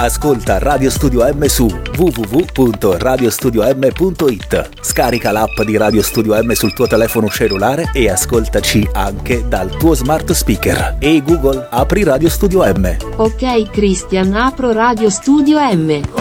Ascolta Radio Studio M su www.radiostudiom.it. Scarica l'app di Radio Studio M sul tuo telefono cellulare e ascoltaci anche dal tuo smart speaker. Ehi Google, apri Radio Studio M. Ok Christian, apro Radio Studio M.